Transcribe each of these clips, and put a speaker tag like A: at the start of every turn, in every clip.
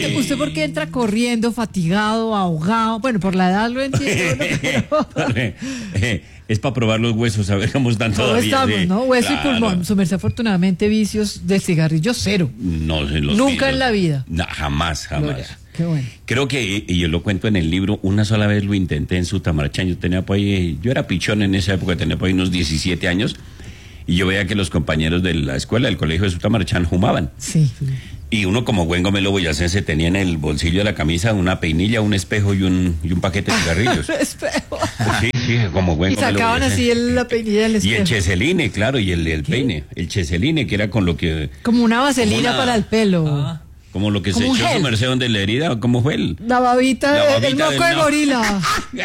A: usted por qué entra corriendo, fatigado, ahogado? Bueno, por la edad lo entiendo, ¿no? Pero...
B: es para probar los huesos, a ver cómo están todavía.
A: Estamos,
B: sí.
A: ¿no? Hueso y pulmón. Su merced, afortunadamente, vicios de cigarrillo cero.
B: No se los
A: Nunca en la vida.
B: No, jamás.
A: Gloria, qué bueno.
B: Creo que, y yo lo cuento en el libro, una sola vez lo intenté en Sutamarchán. Yo era pichón en esa época, tenía por ahí unos 17 años. Y yo veía que los compañeros de la escuela, del colegio de Sutamarchán, fumaban.
A: Sí.
B: Y uno como buen gomelo boyacense tenía en el bolsillo de la camisa una peinilla, un espejo y un paquete de cigarrillos.
A: Espejo.
B: Sí, como buen
A: Y
B: gomelo
A: sacaban
B: boyacense.
A: así la peinilla del espejo.
B: Y el cheseline, claro, y el peine. El cheseline, que era con lo que...
A: Como una vaselina para el pelo.
B: Como lo que
A: como
B: se echó su merced donde la herida, ¿cómo fue el?
A: La babita el moco de gorila.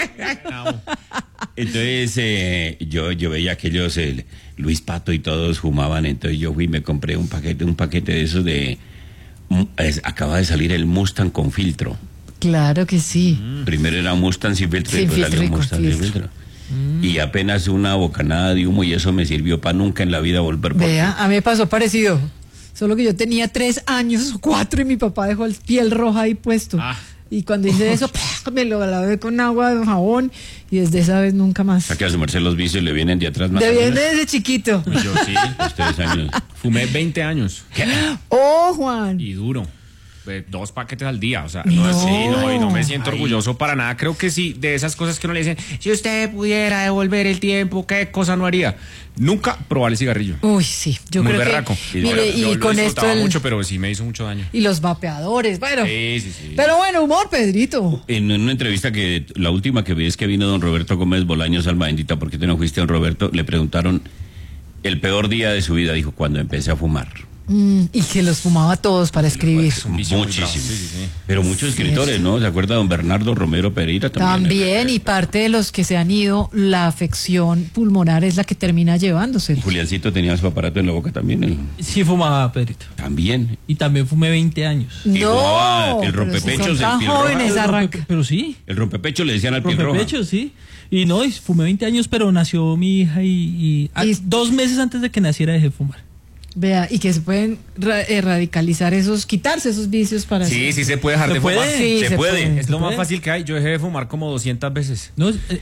B: Entonces yo veía que ellos, Luis Pato y todos fumaban, entonces yo fui y me compré un paquete de esos de... acaba de salir el Mustang con filtro.
A: Claro que sí.
B: Primero era Mustang sin filtro y después salió Mustang sin filtro. Y apenas una bocanada de humo y eso me sirvió para nunca en la vida volver por
A: Vea, a mí me pasó parecido. Solo que yo tenía 3 años o 4 y mi papá dejó el piel roja ahí puesto. Y cuando hice eso, me lo lavé con agua de jabón y desde esa vez nunca más.
B: ¿A que a su merced los vicios le vienen de atrás más?
A: De bien desde chiquito.
C: Yo sí,
B: ustedes años.
C: Fumé 20 años.
B: ¿Qué?
A: Oh, Juan.
C: Y duro. 2 paquetes al día, o sea,
A: No.
C: y no me siento orgulloso para nada. Creo que sí, de esas cosas que uno le dicen, si usted pudiera devolver el tiempo, ¿qué cosa no haría? Nunca probar el cigarrillo.
A: Uy, sí, yo
C: muy
A: creo
C: berraco.
A: que... Mire,
C: yo
A: y
C: lo
A: con esto...
C: disfrutaba mucho, pero sí me hizo mucho daño.
A: Y los vapeadores, bueno.
C: Sí.
A: Pero bueno, humor, Pedrito.
B: En una entrevista la última que vi es que vino don Roberto Gómez Bolaños, alma bendita, ¿por qué te no fuiste, don Roberto? Le preguntaron el peor día de su vida, dijo, cuando empecé a fumar.
A: Y que los fumaba todos para escribir.
C: Es un vicio muy bravo.
B: Muchísimo. Pero muchos escritores, ¿no? ¿Se acuerda don Bernardo Romero Pereira también?
A: También, y parte de los que se han ido, la afección pulmonar es la que termina llevándose.
B: Juliancito tenía su aparato en la boca también.
D: Sí fumaba, Pedrito.
B: También.
D: Y también fumé 20 años.
B: Y
A: No,
B: fumaba el
A: pero
B: rompepechos,
A: si son tan
B: el piel roja.
A: jóvenes, arranca.
D: Pero sí,
B: El rompepecho le decían al piel roja.
D: rompepecho, sí. Y no, y fumé 20 años, pero nació mi hija y 2 meses antes de que naciera dejé de fumar.
A: Vea, y que se pueden radicalizar quitarse esos vicios para...
C: Sí se puede dejar
D: ¿Se
C: de
D: puede?
C: fumar.
A: Sí,
B: se puede.
C: Es lo
D: ¿Se
C: más
D: puede?
C: fácil que hay. Yo dejé de fumar como 200 veces.
D: No, me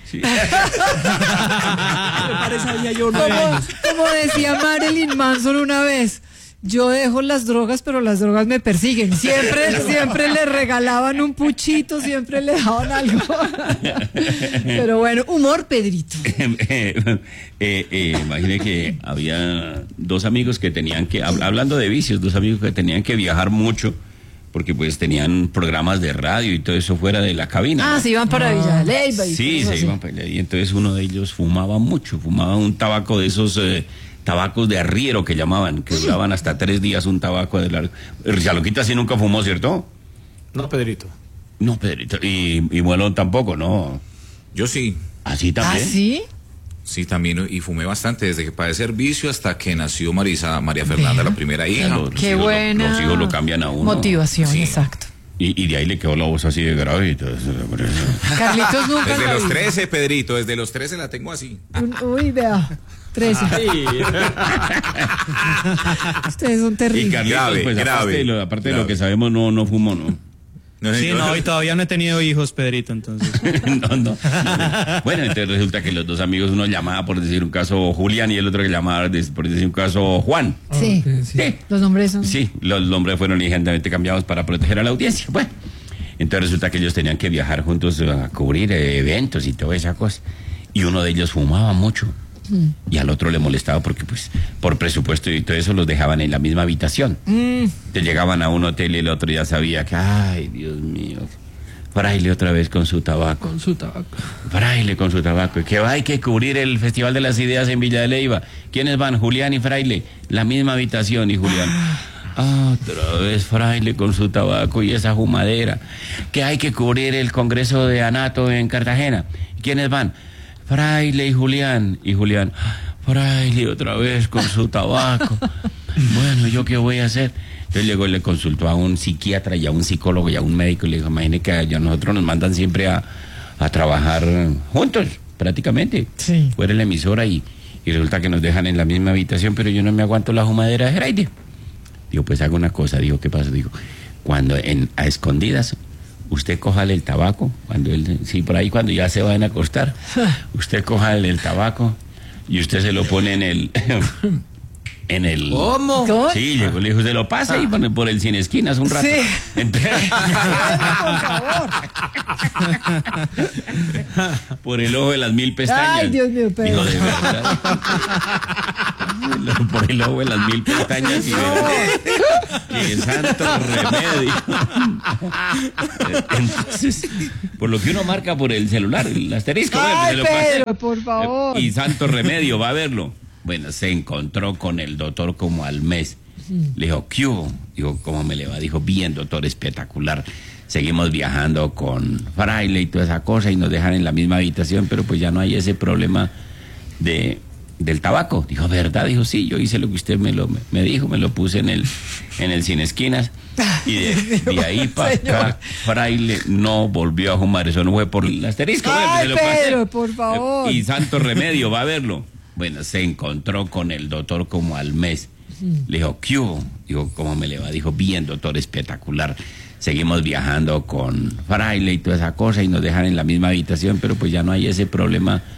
D: parecía yo 9 años.
A: Como decía Marilyn Manson una vez, yo dejo las drogas, pero las drogas me persiguen. Siempre le regalaban un puchito, siempre le daban algo. Pero bueno, humor, Pedrito.
B: Imagine que había 2 amigos que tenían que, hablando de vicios, 2 amigos que tenían que viajar mucho, porque pues tenían programas de radio y todo eso fuera de la cabina. ¿no?
A: Se iban para Villa de Leyva.
B: Sí, se iban para allá. Y entonces uno de ellos fumaba mucho, fumaba un tabaco de esos... tabacos de arriero que llamaban, que duraban hasta 3 días un tabaco de largo. Chaloquita sí nunca fumó, ¿cierto?
E: No, Pedrito.
B: No, Pedrito. Y bueno, tampoco, ¿no?
F: Yo sí.
B: ¿Así también?
A: ¿Ah, sí?
F: Sí, también, y fumé bastante, desde que padecé el vicio hasta que nació María Fernanda, la primera hija.
A: Qué buena.
B: Los hijos lo cambian a uno.
A: Motivación,
F: Sí.
A: exacto.
B: Y de ahí le quedó la voz así de grave y todo eso.
A: Carlitos nunca
F: Desde
A: la
F: los
A: vi.
F: 13, Pedrito, desde los 13 la tengo así.
A: Uy, vea. 13. Ustedes son
B: Y
A: terribles.
B: Carlitos, pues
F: Grave,
B: aparte de lo que sabemos, no fumó, ¿no?
E: Sí, no, y todavía no he tenido hijos, Pedrito, entonces.
B: No. Bueno, entonces resulta que los 2 amigos, uno llamaba por decir un caso Julián y el otro que llamaba por decir un caso Juan.
A: Sí.
B: Sí.
A: Los nombres son...
B: Sí, los nombres fueron injustamente cambiados para proteger a la audiencia. Bueno, entonces resulta que ellos tenían que viajar juntos a cubrir eventos y toda esa cosa. Y uno de ellos fumaba mucho. Y al otro le molestaba porque, pues, por presupuesto y todo eso los dejaban en la misma habitación. Te llegaban a un hotel y el otro ya sabía que, ay, Dios mío, Fraile otra vez con su tabaco. Fraile con su tabaco. Que hay que cubrir el Festival de las Ideas en Villa de Leyva. ¿Quiénes van? Julián y Fraile. La misma habitación y Julián. Otra vez Fraile con su tabaco y esa fumadera. Que hay que cubrir el Congreso de Anato en Cartagena. ¿Quiénes van? Fraile y Julián. Y Julián, Fraile otra vez con su tabaco. Bueno, ¿yo qué voy a hacer? Entonces llegó y le consultó a un psiquiatra y a un psicólogo y a un médico y le dijo, imagine que a nosotros nos mandan siempre a trabajar juntos, prácticamente.
A: Sí.
B: Fuera la emisora y resulta que nos dejan en la misma habitación, pero yo no me aguanto la fumadera de Fraile. Digo, pues hago una cosa. Digo, ¿qué pasa? Digo, cuando a escondidas usted cójale el tabaco, por ahí cuando ya se van a acostar, usted cójale el tabaco y usted se lo pone en el
E: ¿Cómo?
B: Sí, llegó, le dijo, se lo pasa y por el sin esquinas un rato.
A: Sí.
B: Entonces,
A: Por favor.
B: por el ojo de las 1000 pestañas.
A: Ay, Dios mío, Pedro.
B: Digo, de verdad. Por el ojo de las 1000 pestañas y que santo remedio. Entonces, por lo que uno marca por el celular, el asterisco.
A: Ay,
B: se lo pasa.
A: Pedro, por favor.
B: Y santo remedio, va a verlo. Bueno, se encontró con el doctor como al mes. Le dijo, ¿qué hubo? Dijo, ¿cómo me le va? Dijo, bien, doctor, espectacular. Seguimos viajando con Fraile y toda esa cosa y nos dejan en la misma habitación, pero pues ya no hay ese problema del tabaco. Dijo, ¿verdad? Dijo, sí, yo hice lo que usted me dijo, me lo puse en el sin esquinas. Y de ahí para acá, Fraile no volvió a fumar. Eso no fue por el asterisco.
A: Ay,
B: se lo pasé.
A: Pedro, por favor.
B: Y santo remedio, va a verlo. Bueno, se encontró con el doctor como al mes. Le dijo, ¿qué hubo? Dijo, ¿cómo me le va? Dijo, bien, doctor, espectacular. Seguimos viajando con Fraile y toda esa cosa y nos dejan en la misma habitación, pero pues ya no hay ese problema